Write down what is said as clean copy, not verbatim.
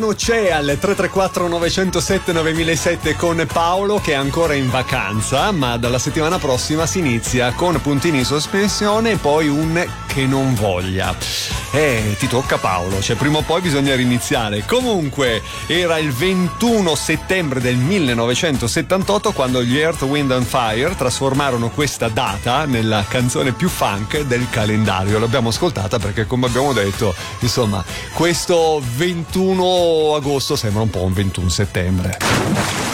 C'è al 334 907 9007 con Paolo che è ancora in vacanza, ma dalla settimana prossima si inizia con puntini in sospensione e poi un che non voglia. Ti tocca Paolo, cioè prima o poi bisogna riniziare. Comunque era il 21 settembre del 1978 quando gli Earth, Wind and Fire trasformarono questa data nella canzone più funk del calendario. L'abbiamo ascoltata perché, come abbiamo detto, insomma, questo 21 agosto sembra un po' un 21 settembre.